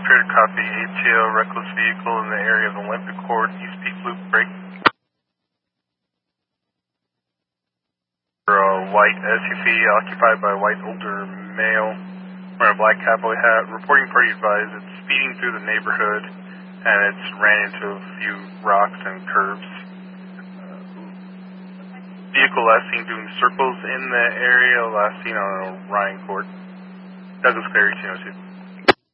Clear to copy. ATO, reckless vehicle in the area of Olympic Court, East Peak Loop break. White SUV occupied by a white older male wearing a black cowboy hat. Reporting party advised it's speeding through the neighborhood and it's ran into a few rocks and curbs. Vehicle last seen doing circles in the area, last seen on Orion Court. Douglas Clear, 202.